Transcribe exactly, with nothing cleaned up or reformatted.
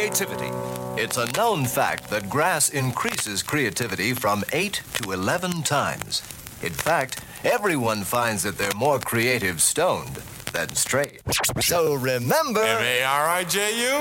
creativity. It's a known fact that grass increases creativity from eight to eleven times. In fact, everyone finds that they're more creative stoned than straight. So remember... M A R I J U